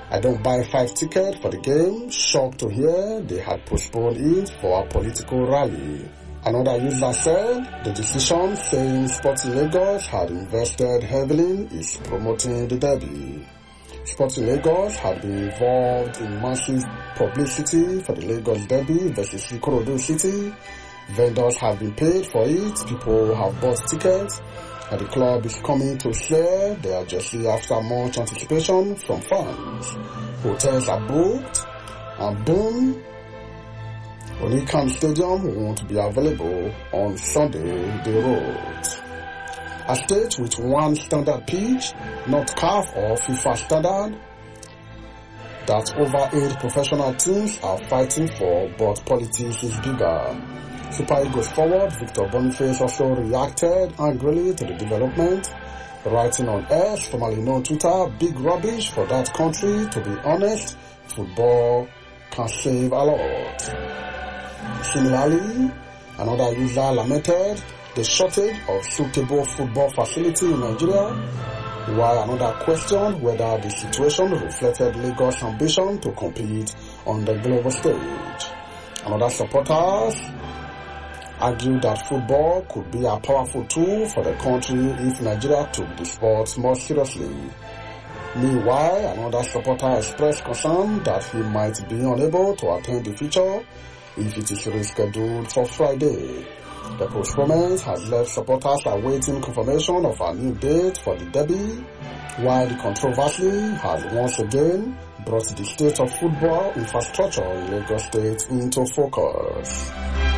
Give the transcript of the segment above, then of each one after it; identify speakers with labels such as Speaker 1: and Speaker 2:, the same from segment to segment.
Speaker 1: I don't buy 5 tickets for the game. Shocked to hear they had postponed it for a political rally. Another user said the decision saying Sporting Lagos had invested heavily is promoting the derby. Sporting Lagos had been involved in massive publicity for the Lagos derby versus Ikorodu City. Vendors have been paid for it, people have bought tickets, and the club is coming to share their jersey after much anticipation from fans. Hotels are booked, and boom, Onikan Stadium won't be available on Sunday, they wrote. A state with one standard pitch, not CAF or FIFA standard, that over 8 professional teams are fighting for, but politics is bigger. Super Eagles forward Victor Boniface also reacted angrily to the development, writing on X, formerly known Twitter, big rubbish for that country. To be honest, football can save a lot. Similarly, another user lamented the shortage of suitable football facility in Nigeria, while another questioned whether the situation reflected Lagos' ambition to compete on the global stage. Another supporters argued that football could be a powerful tool for the country if Nigeria took the sport more seriously. Meanwhile, another supporter expressed concern that he might be unable to attend the feature if it is rescheduled for Friday. The postponement has left supporters awaiting confirmation of a new date for the derby, while the controversy has once again brought the state of football infrastructure in Lagos State into focus.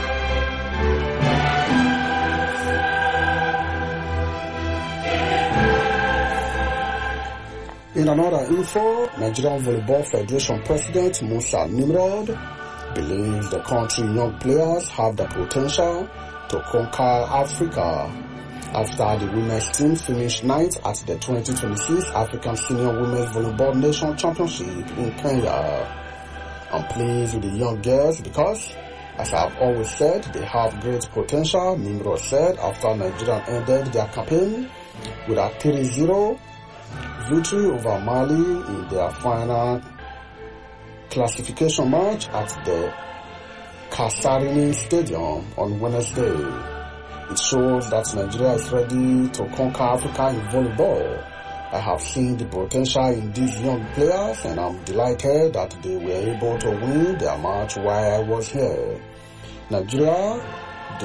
Speaker 1: In another info, Nigerian Volleyball Federation President Musa Nimrod believes the country's young players have the potential to conquer Africa after the women's team finished ninth at the 2026 African Senior Women's Volleyball Nation Championship in Kenya. I'm pleased with the young girls because, as I've always said, they have great potential, Nimrod said after Nigeria ended their campaign with a 3-0 victory over Mali in their final classification match at the Kasarani Stadium on Wednesday. It shows that Nigeria is ready to conquer Africa in volleyball. I have seen the potential in these young players and I'm delighted that they were able to win their match while I was here. Nigeria, the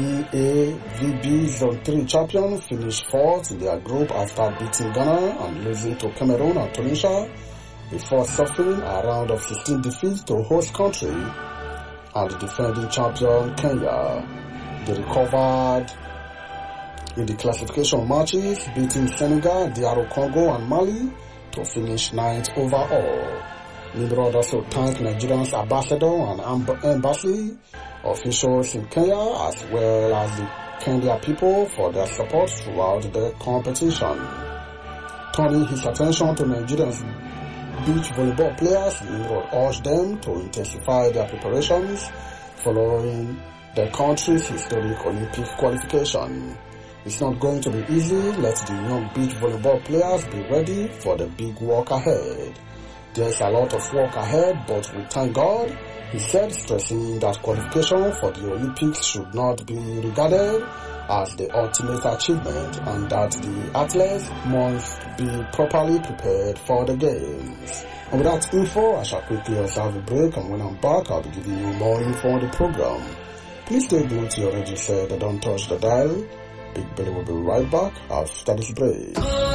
Speaker 1: CAVB Zone 3 champion, finished 4th in their group after beating Ghana and losing to Cameroon and Tunisia before suffering a round of 16 defeats to host country and the defending champion Kenya. They recovered in the classification matches, beating Senegal, DR Congo and Mali to finish 9th overall. Nimrod also thanked Nigeria's ambassador and embassy officials in Kenya as well as the Kenya people for their support throughout the competition. Turning his attention to Nigeria's beach volleyball players, Nimrod urged them to intensify their preparations following the country's historic Olympic qualification. It's not going to be easy. Let the young beach volleyball players be ready for the big work ahead. There's a lot of work ahead, but we thank God, he said, stressing that qualification for the Olympics should not be regarded as the ultimate achievement and that the athletes must be properly prepared for the games. And with that info, I shall quickly observe a break, and when I'm back, I'll be giving you more info on the program. Please stay glued to your radio set and don't touch the dial. Big Billy will be right back after this break.